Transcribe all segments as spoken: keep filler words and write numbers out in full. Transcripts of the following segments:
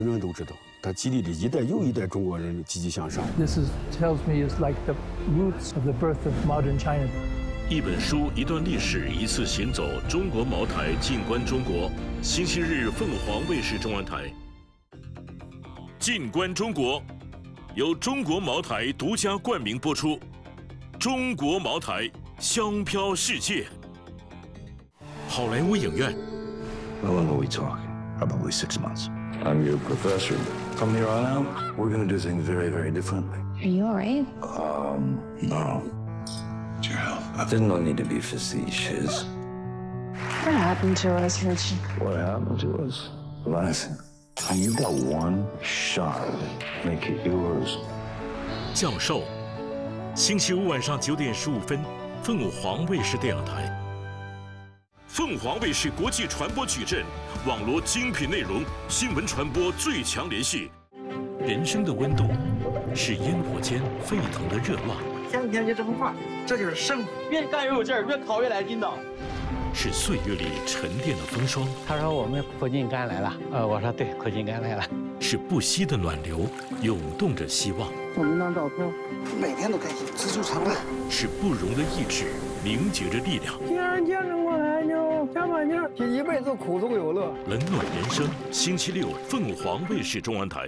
人人都知道，它激励了一代又一代中国人积极向上。 This is tells me is like the roots of the birth of modern China. 一本书，一段历史，一次行走。中国茅台，静观中国。星期日，凤凰卫视中文台。静观中国，由中国茅台独家冠名播出。中国茅台，香飘世界。好莱坞影院。 How long are we talking? Probably six months. I'm your professor. From here on out, we're gonna do things very, very differently. Are you all right? Um, no. It's your health. There's no need to be facetious. What happened to us, Richie? What happened to us? Listen, you got one shot. Make it yours. 教授，星期五晚上九点十五分，凤凰卫视电影台。凤凰卫视国际传播矩阵，网罗精品内容，新闻传播最强联系。人生的温度，是烟火间沸腾的热浪。 前几天就这么话，这就是生活。越干越有劲儿，越烤越来劲道。 是岁月里沉淀的风霜。 他说我们苦尽甘来了，呃，我说对，苦尽甘来了。 是不息的暖流，涌动着希望。 我们当照片，每天都开心，知足常乐。 是不容的意志，凝结着力量。 既然见证过来就加把劲儿，这一辈子苦中有乐。 冷暖人生，星期六凤凰卫视中文台。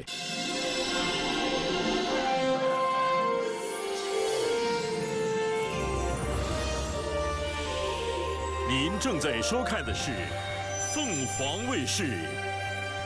您正在收看的是凤凰卫视